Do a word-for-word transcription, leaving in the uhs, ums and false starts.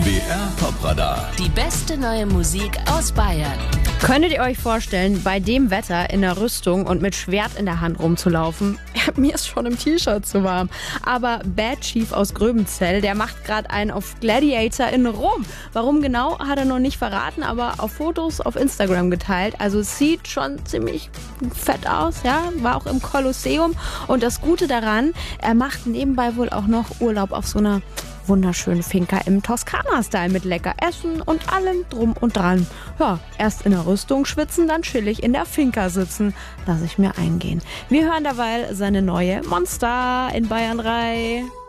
B R Top-Radar. Die beste neue Musik aus Bayern. Könntet ihr euch vorstellen, bei dem Wetter in der Rüstung und mit Schwert in der Hand rumzulaufen? Ja, mir ist schon im T-Shirt zu warm. Aber Bad Chief aus Gröbenzell, der macht gerade einen auf Gladiator in Rom. Warum genau, hat er noch nicht verraten, aber auf Fotos auf Instagram geteilt. Also es sieht schon ziemlich fett aus, ja, war auch im Kolosseum. Und das Gute daran, er macht nebenbei wohl auch noch Urlaub auf so einer wunderschönen Finca im Toskana-Style mit lecker Essen und allem drum und dran. Ja, erst in der Rüstung schwitzen, dann chillig in der Finca sitzen. Lass ich mir eingehen. Wir hören derweil seine neue Monster in Bayern drei.